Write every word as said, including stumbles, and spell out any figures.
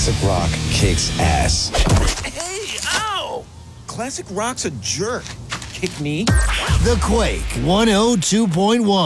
Classic rock kicks ass. Hey, ow! Classic rock's a jerk. Kick me? The Quake one oh two point one.